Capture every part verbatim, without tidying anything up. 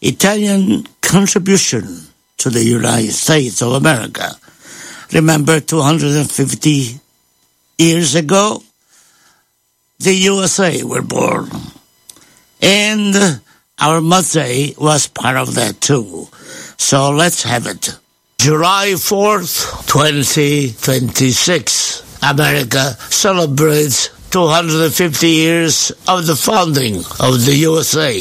Italian contribution to the United States of America. Remember, two hundred fifty years ago, the U S A were born. And our Mazzei was part of that too. So let's have it. July fourth, twenty twenty-six, America celebrates two hundred fifty years of the founding of the U S A.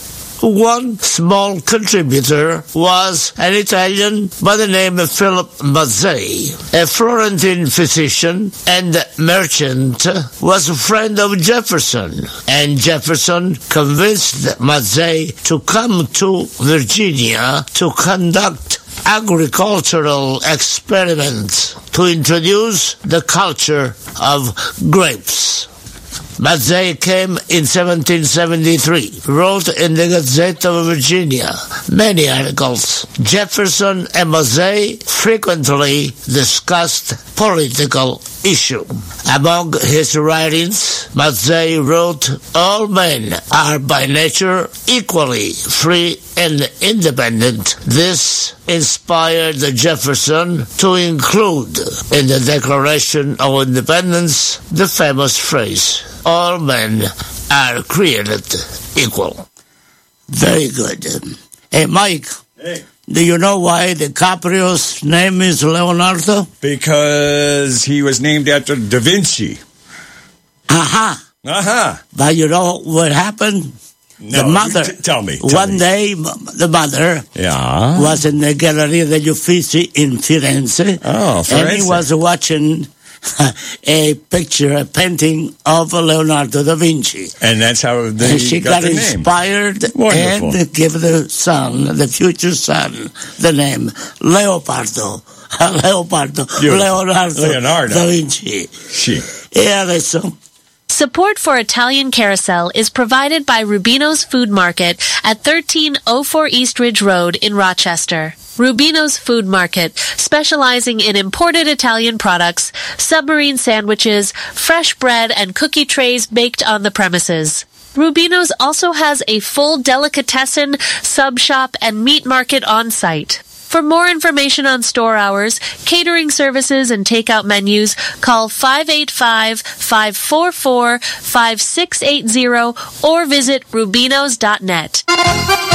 One small contributor was an Italian by the name of Philip Mazzei. A Florentine physician and merchant was a friend of Jefferson, and Jefferson convinced Mazzei to come to Virginia to conduct agricultural experiments to introduce the culture of grapes. Mazzei came in seventeen seventy-three, wrote in the Gazette of Virginia many articles. Jefferson and Mazzei frequently discussed political issues. Among his writings, Mazzei wrote, "All men are by nature equally free and independent." This inspired Jefferson to include in the Declaration of Independence the famous phrase, "All men are created equal." Very good. Hey, Mike. Hey. Do you know why DiCaprio's name is Leonardo? Because he was named after Da Vinci. Aha. Uh-huh. But you know what happened? No, the mother. T- tell me. Tell one me. day, the mother yeah. was in the Galleria degli Uffizi in Firenze. Oh, Firenze. And he was watching a picture, a painting of Leonardo da Vinci. And that's how they and she got, got the inspired name. Wonderful. And gave the son, the future son, the name Leopardo. Leopardo. Beautiful. Leonardo, Leonardo da Vinci. Sì. E adesso... Support for Italian Carousel is provided by Rubino's Food Market at thirteen oh four East Ridge Road in Rochester. Rubino's Food Market, specializing in imported Italian products, submarine sandwiches, fresh bread, and cookie trays baked on the premises. Rubino's also has a full delicatessen, sub shop, and meat market on site. For more information on store hours, catering services, and takeout menus, call five eight five, five four four, five six eight zero or visit rubinos dot net.